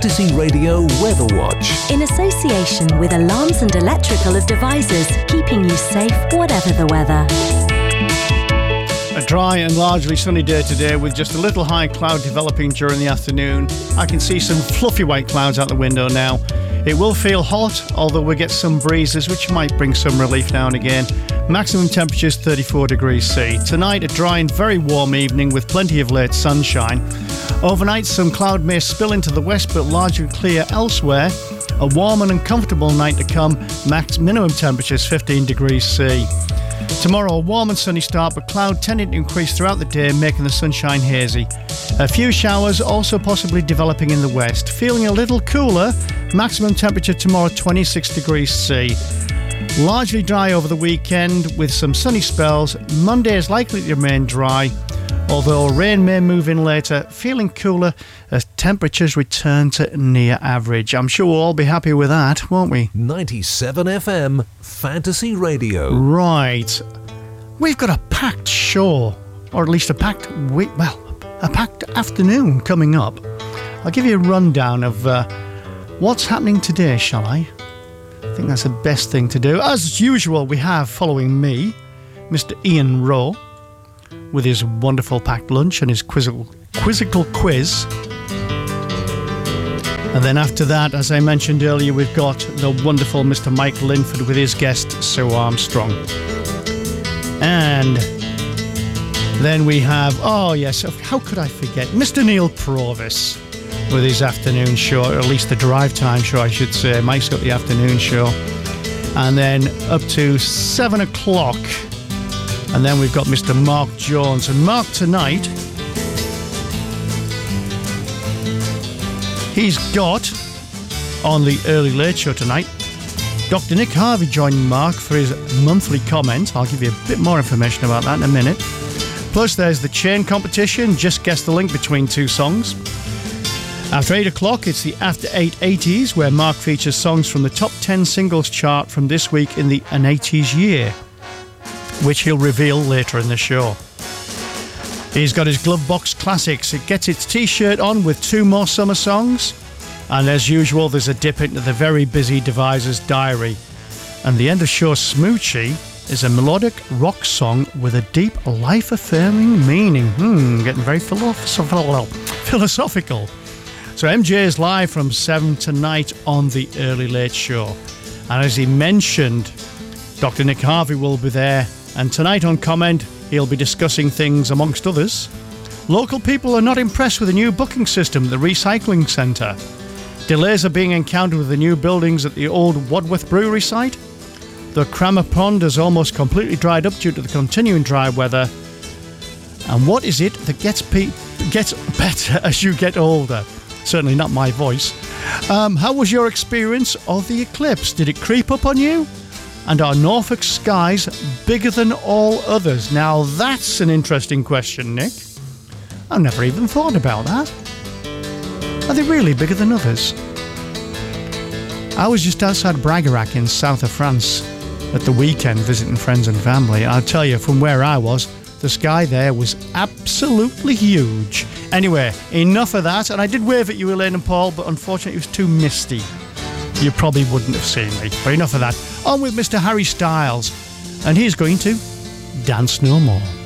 Fantasy Radio Weather Watch. In association with Alarms and Electrical Devices, keeping you safe whatever the weather. A dry and largely sunny day today with just a little high cloud developing during the afternoon. I can see some fluffy white clouds out the window now. It will feel hot, although we get some breezes which might bring some relief now and again. Maximum temperatures 34 degrees C. Tonight a dry and very warm evening with plenty of late sunshine. Overnight some cloud may spill into the west but largely clear elsewhere. A warm and uncomfortable night to come. Minimum temperatures 15 degrees C. Tomorrow, a warm and sunny start, but cloud tending to increase throughout the day, making the sunshine hazy. A few showers also possibly developing in the west. Feeling a little cooler, maximum temperature tomorrow 26 degrees C. Largely dry over the weekend with some sunny spells. Monday is likely to remain dry, although rain may move in later. Feeling cooler as temperatures return to near average. I'm sure we'll all be happy with that, won't we? 97 FM Fantasy Radio. Right. We've got a packed show, or at least a packed week, well, a packed afternoon coming up. I'll give you a rundown of what's happening today, shall I? I think that's the best thing to do. As usual, we have, following me, Mr. Ian Rowe, with his wonderful packed lunch and his quizzical quiz. And then after that, as I mentioned earlier, we've got the wonderful Mr. Mike Linford with his guest, Sue Armstrong. And then we have, oh yes, how could I forget, Mr. Neil Provis with his afternoon show, or at least the drive time show, I should say. Mike's got the afternoon show. And then up to 7 o'clock. And then we've got Mr. Mark Jones. And Mark tonight, he's got, on the Early Late Show tonight, Dr. Nick Harvey joining Mark for his monthly comment. I'll give you a bit more information about that in a minute. Plus there's the chain competition. Just guess the link between two songs. After 8 o'clock, it's the After 8 80s, where Mark features songs from the top 10 singles chart from this week in an 80s year, which he'll reveal later in the show. He's got his Glove Box Classics. It gets its t-shirt on with 2 more summer songs. And as usual, there's a dip into the very busy Deviser's diary. And the end of show Smoochie is a melodic rock song with a deep, life-affirming meaning. Getting very philosophical. So MJ is live from 7 tonight on the Early Late Show. And as he mentioned, Dr. Nick Harvey will be there. And tonight on Comment, he'll be discussing things amongst others. Local people are not impressed with the new booking system at the recycling centre. Delays are being encountered with the new buildings at the old Wadworth Brewery site. The Crammer Pond has almost completely dried up due to the continuing dry weather. And what is it that gets better as you get older? Certainly not my voice. How was your experience of the eclipse? Did it creep up on you? And are Norfolk skies bigger than all others? Now that's an interesting question, Nick. I've never even thought about that. Are they really bigger than others? I was just outside Bragarac in south of France at the weekend visiting friends and family. I'll tell you, from where I was, the sky there was absolutely huge. Anyway, enough of that. And I did wave at you, Elaine and Paul, but unfortunately it was too misty. You probably wouldn't have seen me. But enough of that. On with Mr. Harry Styles. And he's going to Dance No More.